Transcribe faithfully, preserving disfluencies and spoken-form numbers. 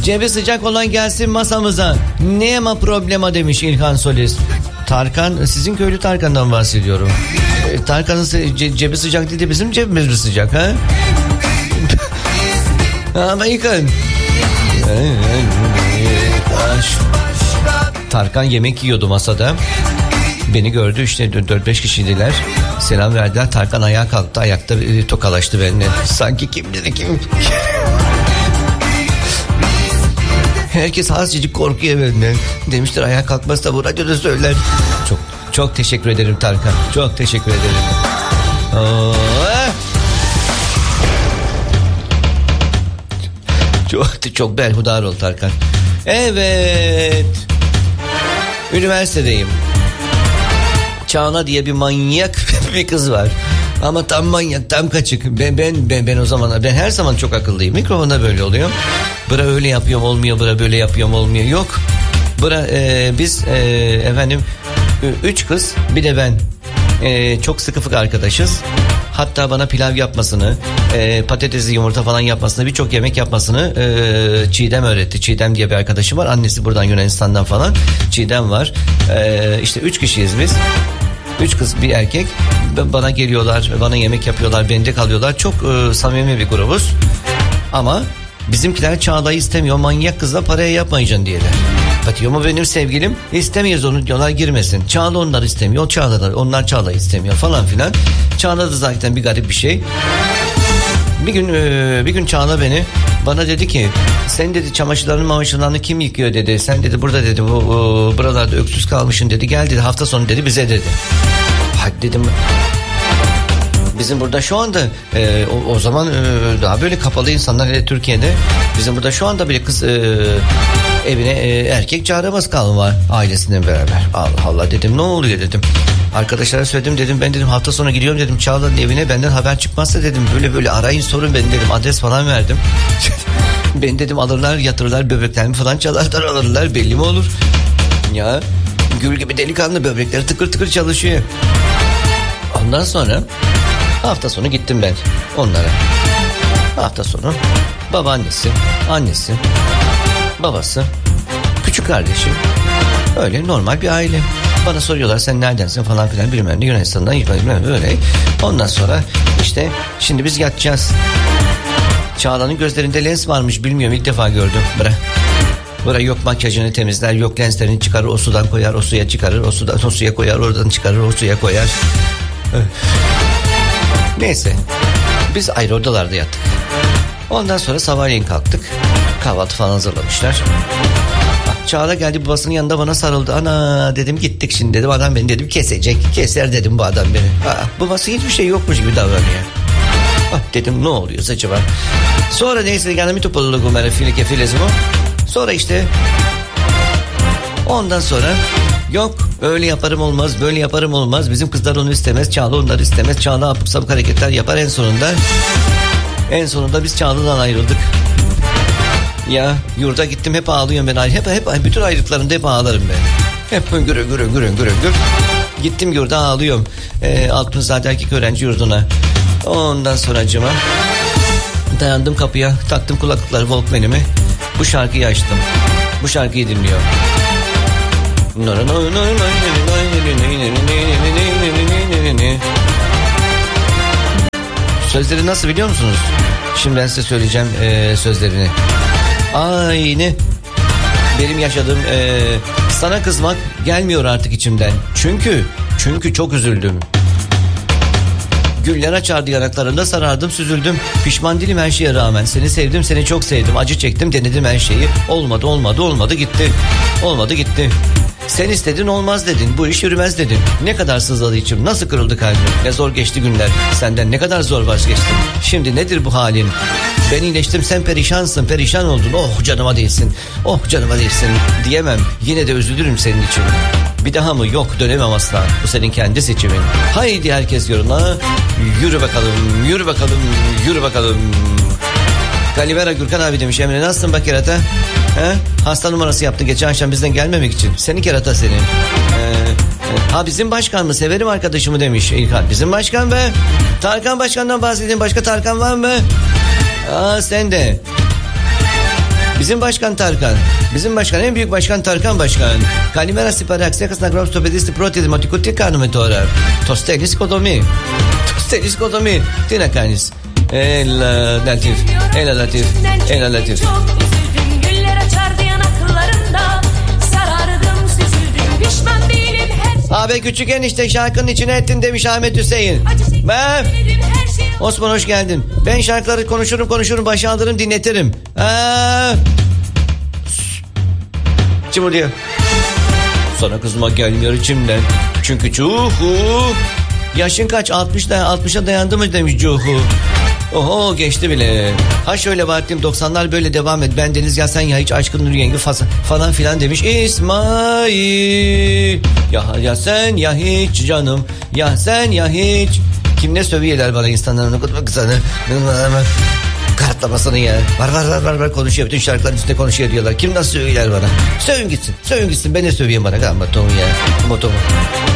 Cebi sıcak olan gelsin masamıza. Ne ama problema demiş İlhan Solis. Tarkan, sizin köylü Tarkan'dan bahsediyorum. E, Tarkan'ın ce- cebi sıcak değil de bizim cebimiz mi sıcak ha? Ama yıkın. Tarkan yemek yiyordu masada. Beni gördü, işte dört beş kişiydiler. Selam verdiler. Tarkan ayağa kalktı. Ayakta e, tokalaştı benimle. Sanki kim dedi kim? Herkes azıcık korkuyor benden. Demişler ayağa kalkmazsa bu radyoda söyler. Çok çok teşekkür ederim Tarkan. Çok teşekkür ederim. Oh. Çok çok berhudar ol Tarkan. Evet. Üniversitedeyim. Çağla diye bir manyak bir kız var. Ama tam manyak, tam kaçık. Ben ben ben, ben o zaman ben her zaman çok akıllıyım. Mikrofonda böyle oluyor. Bıra öyle yapıyorum olmuyor, bıra böyle yapıyorum olmuyor. Yok. Bıra e, biz e, efendim üç kız bir de ben e, çok sıkı fıkı arkadaşız. Hatta bana pilav yapmasını, e, patatesli yumurta falan yapmasını, birçok yemek yapmasını e, Çiğdem öğretti. Çiğdem diye bir arkadaşım var. Annesi buradan Yunanistan'dan falan. Çiğdem var. E, işte üç kişiyiz biz. Üç kız bir erkek. Bana geliyorlar, bana yemek yapıyorlar, bende kalıyorlar. Çok e, samimi bir grubuz. Ama bizimkiler Çağla'yı istemiyor. Manyak kızla paraya yapmayacaksın diyorlar. Batıyor mu benim sevgilim? İstemiyoruz onu diyorlar, girmesin. Çağla onlar istemiyor. Çağla, onlar Çağla'yı istemiyor falan filan. Çağla da zaten bir garip bir şey. Bir gün bir gün Çağla beni bana dedi ki sen dedi çamaşırlarını mamaşırlarını kim yıkıyor dedi. Sen dedi burada dedi bu, bu buralarda öksüz kalmışsın dedi. Gel dedi hafta sonu dedi bize dedi. Hadi dedim. Bizim burada şu anda e, o, o zaman e, daha böyle kapalı insanlar hele Türkiye'de bizim burada şu anda bile kız e, evine e, erkek çağıramaz kalma ailesinden beraber. Allah Allah dedim ne oluyor dedim. Arkadaşlara söyledim dedim ben dedim hafta sonu gidiyorum dedim Çağla'nın evine benden haber çıkmazsa dedim böyle böyle arayın sorun beni dedim adres falan verdim. Ben dedim alırlar yatırırlar böbreklerimi falan çalarlar alırlar belli mi olur. Ya gül gibi delikanlı böbrekleri tıkır tıkır çalışıyor. Ondan sonra hafta sonu gittim ben onlara. Hafta sonu babaannesi, annesi, babası, küçük kardeşi. Öyle normal bir aile. Bana soruyorlar sen neredensin falan filan bilmem ne Yunanistan'dan bilmem böyle. Ondan sonra işte şimdi biz yatacağız. Çağla'nın gözlerinde lens varmış bilmiyorum ilk defa gördüm. Bırak. Bırak yok makyajını temizler yok lenslerini çıkarır o sudan koyar o suya çıkarır o sudan o suya koyar oradan çıkarır o suya koyar. Neyse biz ayrı odalarda yattık. Ondan sonra sabahleyin kalktık. Kahvaltı falan hazırlamışlar. Çağla geldi babasının yanında bana sarıldı. Ana dedim gittik şimdi dedim adam beni dedim kesecek. Keser dedim bu adam beni. Aa, babası hiçbir şey yokmuş gibi davranıyor. Ah, dedim ne oluyor acaba. Sonra neyse geldi mi toparladık umere filike filezimo. Sonra işte ondan sonra yok öyle yaparım olmaz böyle yaparım olmaz. Bizim kızlar onu istemez Çağla onları istemez. Çağla apık sapık hareketler yapar en sonunda. En sonunda biz Çağla'dan ayrıldık. Ya yurda gittim hep ağlıyorum ben. Hep hep bütün ayrılıklarımda hep ağlarım ben. Hep hüngür hüngür hüngür hüngür hüngür. Gittim yurda ağlıyorum. E, Altınzade'deki erkek öğrenci yurduna. Ondan sonracıma dayandım kapıya. Taktım kulaklıkları Walkman'imi. Bu şarkıyı açtım. Bu şarkıyı dinliyorum. Sözleri nasıl biliyor musunuz? Şimdi ben size söyleyeceğim e, sözlerini. Aynı benim yaşadığım e, sana kızmak gelmiyor artık içimden. Çünkü çünkü çok üzüldüm. Güller açardı yanaklarında sarardım süzüldüm. Pişman değilim her şeye rağmen. Seni sevdim seni çok sevdim. Acı çektim denedim her şeyi. Olmadı olmadı olmadı gitti. Olmadı gitti. Sen istedin olmaz dedin. Bu iş yürümez dedin. Ne kadar sızladı içim. Nasıl kırıldı kalbim. Ne zor geçti günler. Senden ne kadar zor vazgeçtim. Şimdi nedir bu halin? Ben iyileştim sen perişansın. Perişan oldun. Oh canıma değilsin. Oh canıma değilsin. Diyemem. Yine de üzülürüm senin için. Bir daha mı? Yok dönemem asla. Bu senin kendi seçimin. Haydi herkes yoruna. Yürü bakalım. Yürü bakalım. Yürü bakalım. Kalibera Gürkan abi demiş. Emre nasılsın bak kerata? He? Hasta numarası yaptı geçen akşam bizden gelmemek için. Seni kerata senin. Ee, ha bizim başkan mı? Severim arkadaşımı demiş İlkan. Bizim başkan be. Tarkan başkandan bahsedeyim. Başka Tarkan var mı? Aa sen de. Bizim başkan Tarkan. Bizim başkan, en büyük başkan Tarkan başkan. Kalimera siparak sekas na grom stopedisti proti demotikuti karnumetora. Tostelis kodomi. Tostelis kodomi. Tina kanis. El latif. El latif. El latif. Güller açardı yanaklarında. Sarardım, süzüldüm. Pişman değilim her. Abi küçük enişte şarkının içine ettin demiş Ahmet Hüseyin. Ben... Osman hoş geldin. Ben şarkıları konuşurum konuşurum başa alırım dinletirim. Aa. Kim oluyor? Sana kızma gelmiyor içimden. Çünkü Cuhu. Yaşın kaç? altmışta altmışa dayandı mı demiş Cuhu. Oho geçti bile. Ha şöyle Bahattin doksanlar böyle devam et. Ben Deniz ya sen ya hiç aşkın Nur Yengi falan filan demiş. İsmail. Ya, ya sen ya hiç canım. Ya sen ya hiç. Kim ne sövüyorlar bana insanların okutmak sana. Kartlamasını ya. Var var var var var konuşuyor. Bütün şarkıların üstünde konuşuyor diyorlar. Kim nasıl sövüyorlar bana. Sövün gitsin. Sövün gitsin. Ben de söveyim bana. Ama Tom ya. Ama Tom.